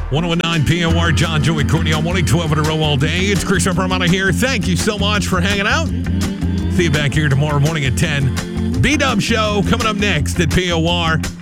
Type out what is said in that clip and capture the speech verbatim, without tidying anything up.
one oh nine P O R, John, Joey, Courtney on morning, twelve in a row all day. It's Chris Romano here. Thank you so much for hanging out. See you back here tomorrow morning at ten. B-Dub Show coming up next at P O R.